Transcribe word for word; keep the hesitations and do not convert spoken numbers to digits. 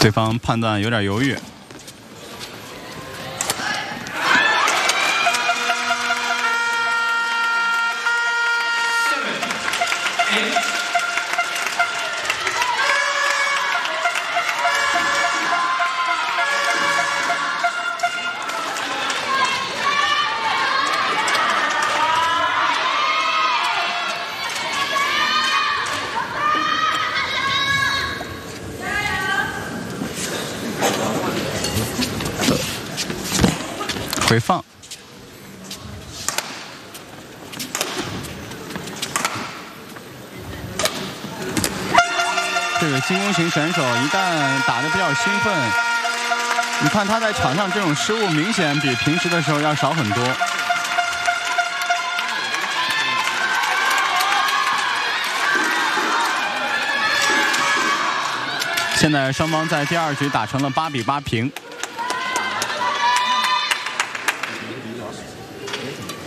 对方判断有点犹豫。 回放，这个进攻型选手一旦打得比较兴奋，你看他在场上这种失误明显比平时的时候要少很多。现在双方在第二局打成了八比八平。